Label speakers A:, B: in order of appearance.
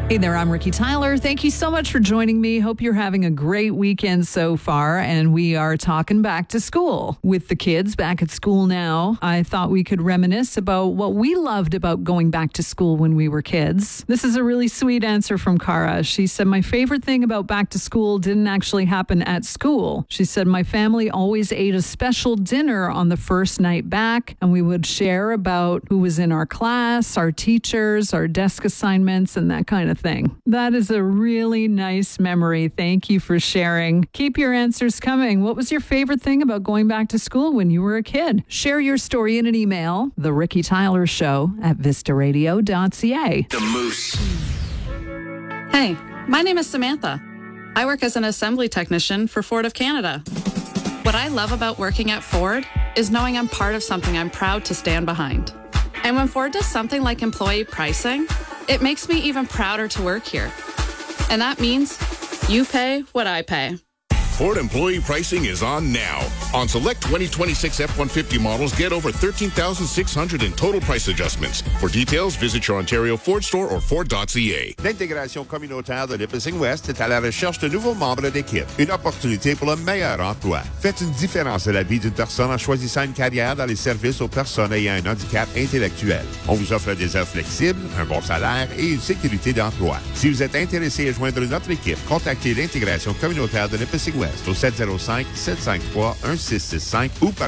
A: Hey there, I'm Ricky Tyler. Thank you so much for joining me. Hope you're having a great weekend so far. And we are talking back to school. With the kids back at school now, I thought we could reminisce about what we loved about going back to school when we were kids. This is a really sweet answer from Cara. She said, my favorite thing about back to school didn't actually happen at school. She said, my family always ate a special dinner on the first night back, and we would share about who was in our class, our teachers, our desk assignments, and that kind of thing. That is a really nice memory. Thank you for sharing. Keep your answers coming. What was your favorite thing about going back to school when you were a kid? Share your story in an email, The Ricky Tyler Show at vistaradio.ca.
B: The Moose.
C: Hey, my name is Samantha. I work as an assembly technician for Ford of Canada. What I love about working at Ford is knowing I'm part of something I'm proud to stand behind. And when Ford does something like employee pricing, it makes me even prouder to work here. And that means you pay what I pay.
B: Ford employee pricing is on now. On select 2026 F-150 models, get over $13,600 in total price adjustments. For details, visit your Ontario Ford store or Ford.ca.
D: L'intégration communautaire de Nipissing West est à la recherche de nouveaux membres d'équipe. Une opportunité pour le meilleur emploi. Faites une différence à la vie d'une personne en choisissant une carrière dans les services aux personnes ayant un handicap intellectuel. On vous offre des heures flexibles, un bon salaire et une sécurité d'emploi. Si vous êtes intéressé à joindre notre équipe, contactez l'intégration communautaire de Nipissing West au 705-753-1665 ou par